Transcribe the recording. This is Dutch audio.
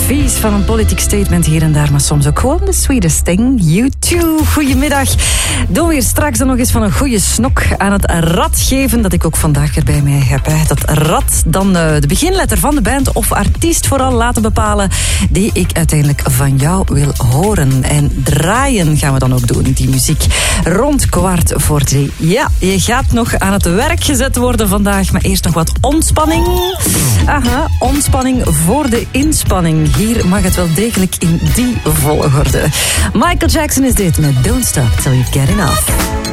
vies van een politiek statement hier en daar, maar soms ook gewoon the sweetest thing. You too. Goedemiddag. Doen we hier straks dan nog eens van een goede snok aan het rad geven, dat ik ook vandaag weer bij mij heb. Dat rad dan de beginletter van de band of artiest vooral laten bepalen die ik uiteindelijk van jou wil horen. En draaien gaan we dan ook doen, die muziek. Rond 2:15. Ja, je gaat nog aan het werk gezet worden vandaag, maar eerst nog wat ontspanning. Aha, ontspanning voor de inspanning. Hier mag het wel degelijk in die volgorde. Michael Jackson is dit met Don't Stop Till You Get Enough.